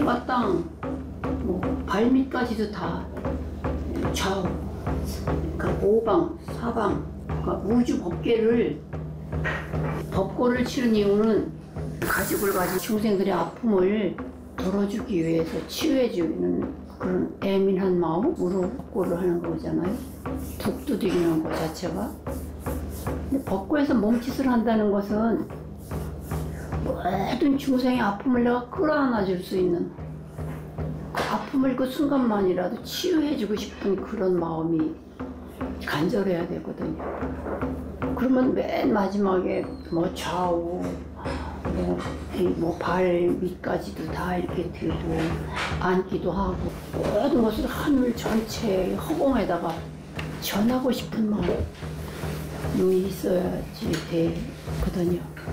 하늘과 땅, 뭐 발밑까지도 다 좌우, 그러니까 오방, 사방, 그러니까 우주 법계를 법고를 치는 이유는 가족을 가진 중생들의 아픔을 덜어주기 위해서 치유해주는 그런 애민한 마음으로 법고를 하는 거잖아요. 독 두드리는 것 자체가. 근데 법고에서 몸짓을 한다는 것은 모든 중생의 아픔을 내가 끌어안아 줄 수 있는, 그 아픔을 그 순간만이라도 치유해주고 싶은 그런 마음이 간절해야 되거든요. 그러면 맨 마지막에 뭐 좌우, 뭐 발 밑까지도 다 이렇게 들고 앉기도 하고 모든 것을 하늘 전체 허공에다가 전하고 싶은 마음이 있어야지 되거든요.